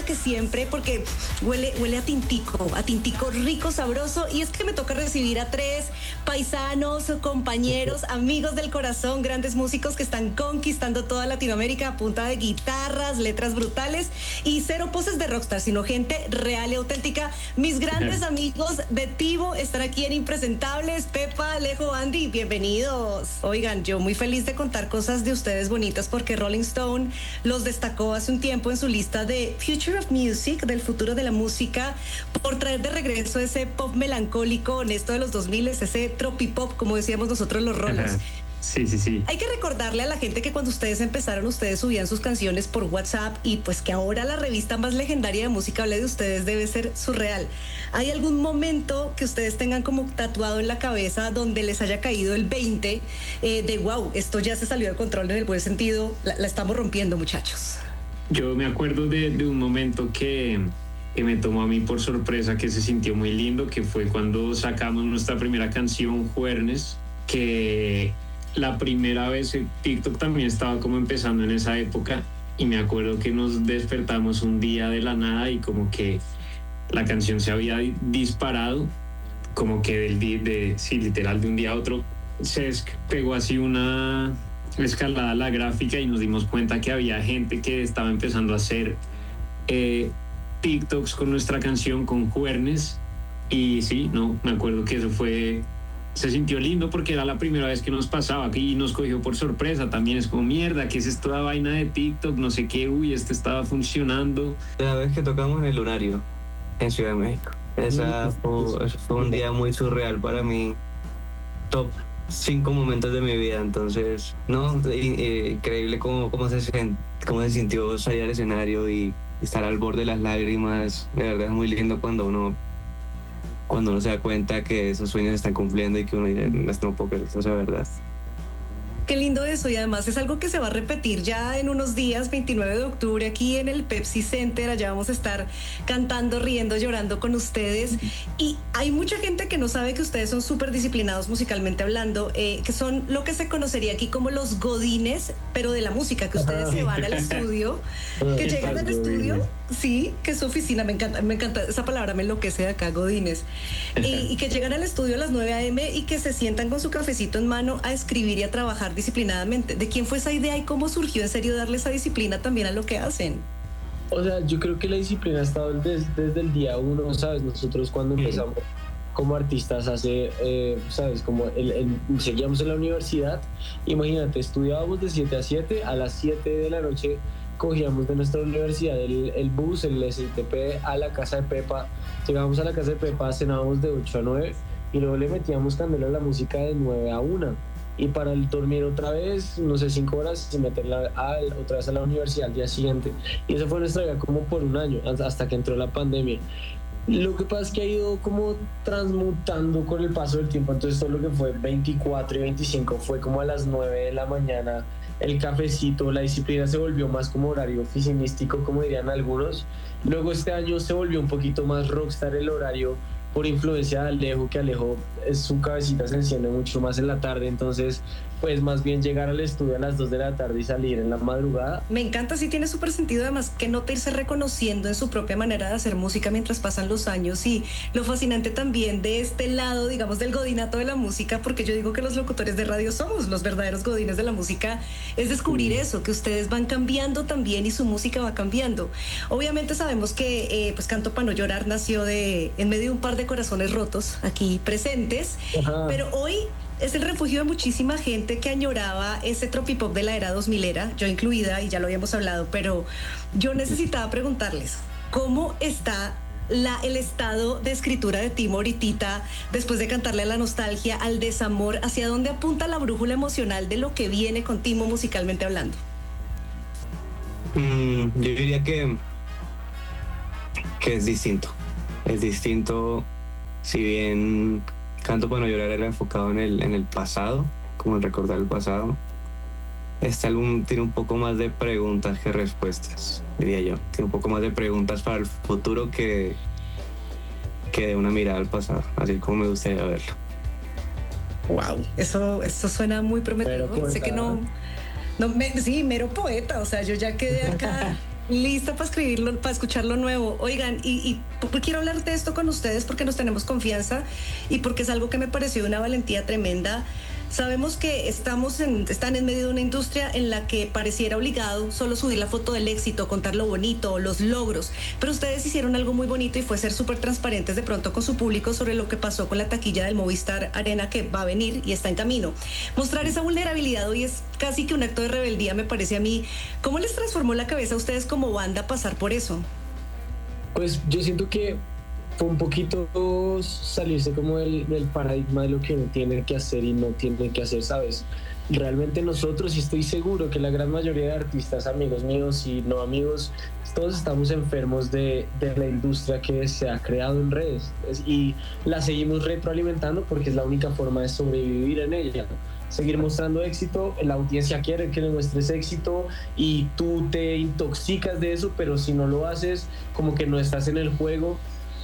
que siempre, porque huele a tintico rico, sabroso. Y es que me toca recibir a 3 paisanos, compañeros, amigos del corazón, grandes músicos que están conquistando toda Latinoamérica a punta de guitarras, letras brutales y cero poses de rockstar, sino gente real y auténtica. Mis grandes amigos de Tivo están aquí en Impresentables. Pepa, Alejo, Andy, bienvenidos. Oigan, yo muy feliz de contar cosas de ustedes bonitas porque Rolling Stone los destacó hace un tiempo en su lista de Future of Music, del futuro de la música, por traer de regreso ese pop melancólico honesto de los 2000, ese tropipop, como decíamos nosotros los rolos. Sí. Hay que recordarle a la gente que cuando ustedes empezaron, ustedes subían sus canciones por WhatsApp y pues que ahora la revista más legendaria de música hable de ustedes debe ser surreal. ¿Hay algún momento que ustedes tengan como tatuado en la cabeza donde les haya caído el 20 de wow, esto ya se salió de control en el buen sentido, la estamos rompiendo, muchachos? Yo me acuerdo de un momento que me tomó a mí por sorpresa, que se sintió muy lindo, que fue cuando sacamos nuestra primera canción, Juernes, que la primera vez TikTok también estaba como empezando en esa época y me acuerdo que nos despertamos un día de la nada y como que la canción se había disparado, como que literal de un día a otro se pegó así una escalada a la gráfica y nos dimos cuenta que había gente que estaba empezando a hacer TikToks con nuestra canción, con Juernes. Y sí, no, me acuerdo que se sintió lindo porque era la primera vez que nos pasaba y nos cogió por sorpresa. También es como, mierda, ¿qué es esta vaina de TikTok? No sé qué, esto estaba funcionando. La vez que tocamos en el Lunario, en Ciudad de México. Eso fue un día muy surreal para mí. Top 5 momentos de mi vida. Entonces, increíble cómo se sintió salir al escenario y estar al borde de las lágrimas. De verdad es muy lindo cuando uno se da cuenta que esos sueños se están cumpliendo y que uno dice, no puedo creer, eso es verdad. Qué lindo eso, y además es algo que se va a repetir ya en unos días, 29 de octubre, aquí en el Pepsi Center. Allá vamos a estar cantando, riendo, llorando con ustedes. Y hay mucha gente que no sabe que ustedes son súper disciplinados musicalmente hablando, que son lo que se conocería aquí como los godines, pero de la música, que ustedes se van al estudio, que llegan al estudio, sí, que es su oficina, me encanta, esa palabra me enloquece de acá, godines, y que llegan al estudio a las 9 a.m. y que se sientan con su cafecito en mano a escribir y a trabajar disciplinadamente. ¿De quién fue esa idea y cómo surgió en serio darle esa disciplina también a lo que hacen? O sea, yo creo que la disciplina ha estado desde el día uno, ¿sabes? Nosotros cuando empezamos como artistas ¿sabes? Como seguíamos en la universidad, imagínate, estudiábamos de 7 a 7, a las 7 de la noche cogíamos de nuestra universidad el bus, el SITP a la casa de Pepa, llegábamos a la casa de Pepa, cenábamos de 8 a 9 y luego le metíamos candela a la música de 9 a 1. Y para el dormir otra vez, 5 horas y meterla otra vez a la universidad al día siguiente. Y esa fue nuestra vida como por un año, hasta que entró la pandemia. Lo que pasa es que ha ido como transmutando con el paso del tiempo. Entonces todo lo que fue 24 y 25 fue como a las 9 de la mañana, el cafecito, la disciplina se volvió más como horario oficinístico, como dirían algunos. Luego este año se volvió un poquito más rockstar el horario, por influencia de Alejo, que Alejo su cabecita se enciende mucho más en la tarde, entonces pues más bien llegar al estudio a las 2 de la tarde y salir en la madrugada. Me encanta, sí tiene súper sentido, además que nota irse reconociendo en su propia manera de hacer música mientras pasan los años, y lo fascinante también de este lado, digamos, del godinato de la música, porque yo digo que los locutores de radio somos los verdaderos godines de la música, es descubrir eso, que ustedes van cambiando también y su música va cambiando. Obviamente sabemos que pues Canto Pa' No Llorar nació en medio de un par de corazones rotos aquí presentes. Ajá. Pero hoy es el refugio de muchísima gente que añoraba ese tropipop de la era 2000era, yo incluida, y ya lo habíamos hablado, pero yo necesitaba preguntarles, ¿cómo está el estado de escritura de Timo ahorita, después de cantarle a la nostalgia, al desamor? ¿Hacia dónde apunta la brújula emocional de lo que viene con Timo musicalmente hablando? Yo diría que es distinto. Es distinto, si bien Canto Pa' No Llorar era enfocado en el pasado, como en recordar el pasado. Este álbum tiene un poco más de preguntas que respuestas, diría yo. Tiene un poco más de preguntas para el futuro que de una mirada al pasado, así como me gustaría verlo. Wow, eso suena muy prometedor. Sé que sí, mero poeta, o sea, yo ya quedé acá Lista para escribirlo, para escuchar lo nuevo. Oigan, quiero hablar de esto con ustedes porque nos tenemos confianza y porque es algo que me pareció de una valentía tremenda. Sabemos que están en medio de una industria en la que pareciera obligado solo subir la foto del éxito, contar lo bonito, los logros, pero ustedes hicieron algo muy bonito y fue ser súper transparentes de pronto con su público sobre lo que pasó con la taquilla del Movistar Arena que va a venir y está en camino. Mostrar esa vulnerabilidad hoy es casi que un acto de rebeldía, me parece a mí. ¿Cómo les transformó la cabeza a ustedes como banda pasar por eso? Pues yo siento que fue un poquito salirse como del paradigma de lo que uno tiene que hacer y no tiene que hacer, ¿sabes? Realmente nosotros, y estoy seguro que la gran mayoría de artistas, amigos míos y no amigos, todos estamos enfermos de la industria que se ha creado en redes y la seguimos retroalimentando porque es la única forma de sobrevivir en ella. Seguir mostrando éxito, la audiencia quiere que le muestres éxito y tú te intoxicas de eso, pero si no lo haces, como que no estás en el juego.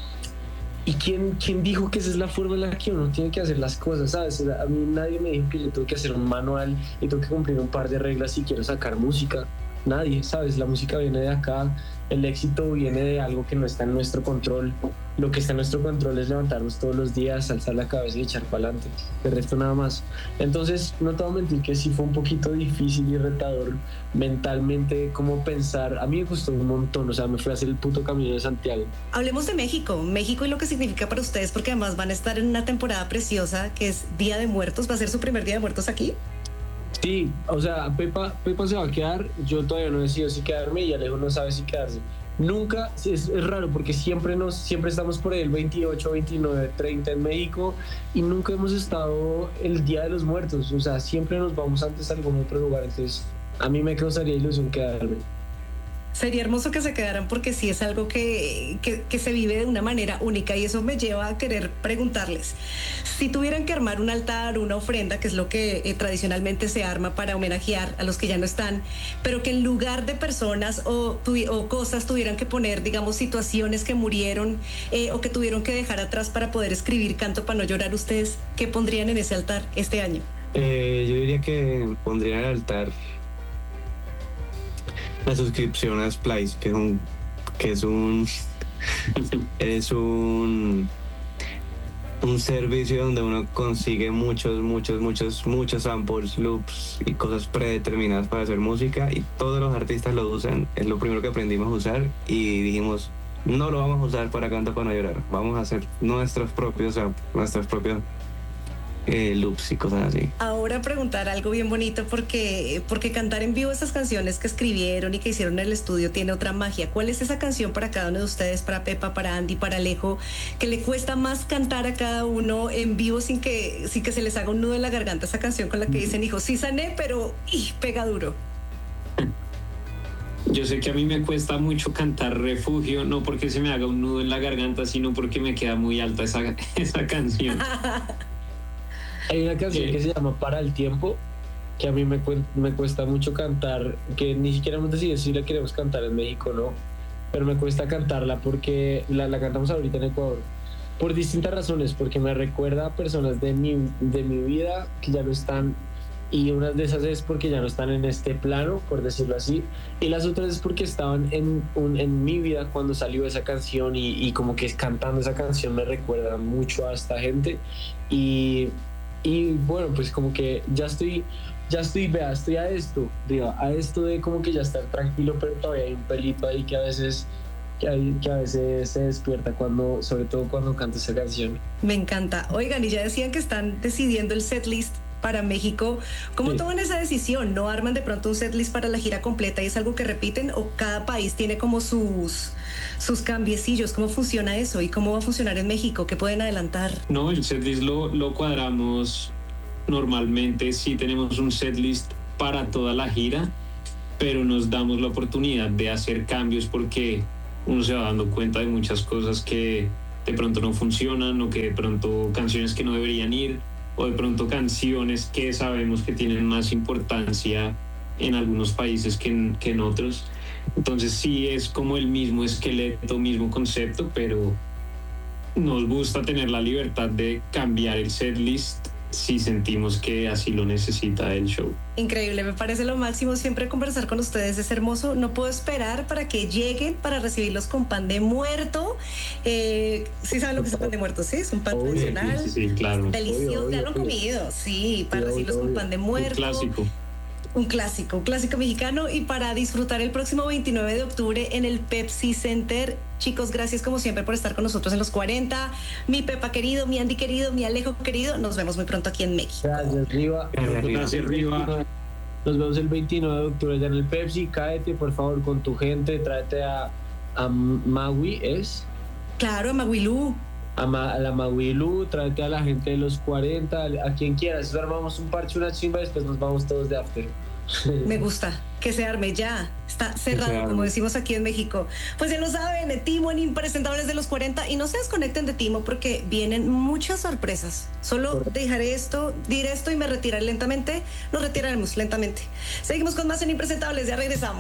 ¿Y quién dijo que esa es la forma en la que uno tiene que hacer las cosas? ¿Sabes? A mí nadie me dijo que yo tengo que hacer un manual y tengo que cumplir un par de reglas si quiero sacar música. Nadie, ¿sabes? La música viene de acá, el éxito viene de algo que no está en nuestro control. Lo que está en nuestro control es levantarnos todos los días, alzar la cabeza y echar para adelante. De resto nada más. Entonces, no te voy a mentir que sí fue un poquito difícil y retador mentalmente como pensar. A mí me gustó un montón, o sea, me fui a hacer el puto camino de Santiago. Hablemos de México y lo que significa para ustedes, porque además van a estar en una temporada preciosa que es Día de Muertos. ¿Va a ser su primer Día de Muertos aquí? Sí, o sea, Pepa se va a quedar, yo todavía no decido si quedarme y Alejo no sabe si quedarse. Nunca, es raro porque siempre estamos por ahí el 28, 29, 30 en México y nunca hemos estado el Día de los Muertos, o sea, siempre nos vamos antes a algún otro lugar, entonces a mí me causaría ilusión quedarme. Sería hermoso que se quedaran porque sí es algo que se vive de una manera única y eso me lleva a querer preguntarles, si tuvieran que armar un altar, una ofrenda, que es lo que tradicionalmente se arma para homenajear a los que ya no están, pero que en lugar de personas o cosas tuvieran que poner, digamos, situaciones que murieron o que tuvieron que dejar atrás para poder escribir Canto para no llorar, ¿ustedes qué pondrían en ese altar este año? Yo diría que pondría en el altar la suscripción a Splice, que es un servicio donde uno consigue muchos samples, loops y cosas predeterminadas para hacer música y todos los artistas lo usan. Es lo primero que aprendimos a usar y dijimos, no lo vamos a usar para Canto para no llorar, vamos a hacer nuestros propios loops y cosas así. Ahora preguntar algo bien bonito porque cantar en vivo esas canciones que escribieron y que hicieron en el estudio tiene otra magia. ¿Cuál es esa canción para cada uno de ustedes, para Pepa, para Andy, para Alejo, que le cuesta más cantar a cada uno en vivo sin que se les haga un nudo en la garganta, esa canción con la que dicen, hijo, sí sané, pero pega duro? Yo sé que a mí me cuesta mucho cantar Refugio, no porque se me haga un nudo en la garganta, sino porque me queda muy alta esa canción. Hay una canción que se llama Para el Tiempo, que a mí me cuesta mucho cantar, que ni siquiera hemos decidido si la queremos cantar en México o no, pero me cuesta cantarla porque la cantamos ahorita en Ecuador, por distintas razones, porque me recuerda a personas de mi vida que ya no están, y una de esas es porque ya no están en este plano, por decirlo así, y las otras es porque estaban en mi vida cuando salió esa canción y como que cantando esa canción me recuerda mucho a esta gente y bueno, pues como que ya estoy a esto de como que ya estar tranquilo, pero todavía hay un pelito ahí que a veces se despierta sobre todo cuando canta esa canción. Me encanta. Oigan, y ya decían que están decidiendo el setlist para México. ¿Cómo toman esa decisión? ¿No arman de pronto un setlist para la gira completa y es algo que repiten o cada país tiene como sus cambiecillos? ¿Cómo funciona eso y cómo va a funcionar en México? ¿Qué pueden adelantar? No, el setlist lo cuadramos normalmente, sí tenemos un setlist para toda la gira, pero nos damos la oportunidad de hacer cambios porque uno se va dando cuenta de muchas cosas que de pronto no funcionan o que de pronto canciones que no deberían ir o de pronto canciones que sabemos que tienen más importancia en algunos países que en otros. Entonces sí es como el mismo esqueleto, mismo concepto, pero nos gusta tener la libertad de cambiar el setlist si sentimos que así lo necesita el show. Increíble, me parece lo máximo siempre conversar con ustedes, es hermoso. No puedo esperar para que lleguen para recibirlos con pan de muerto. ¿Sí saben lo que es el pan de muerto? Sí, es un pan tradicional. Sí, claro. Delicioso, ya lo he comido, sí, para recibirlos con pan de muerto. Un clásico mexicano, y para disfrutar el próximo 29 de octubre en el Pepsi Center. Chicos, gracias como siempre por estar con nosotros en los 40. Mi Pepa querido, mi Andy querido, mi Alejo querido, nos vemos muy pronto aquí en México. Gracias, Riva. Gracias, Riva. Nos vemos el 29 de octubre ya en el Pepsi. Cáete, por favor, con tu gente. Tráete a Magui, ¿es? Claro, a Maguilú. A la Maguilú, tráete a la gente de los 40, a quien quieras. Armamos un parche, una chimba, y después nos vamos todos de after. Me gusta que se arme ya. Está cerrado, como decimos aquí en México. Pues ya lo saben, Timo en Impresentables de los 40, y no se desconecten de Timo porque vienen muchas sorpresas. Solo dejaré esto, diré esto y me retiraré lentamente. Nos retiraremos lentamente. Seguimos con más en Impresentables, ya regresamos.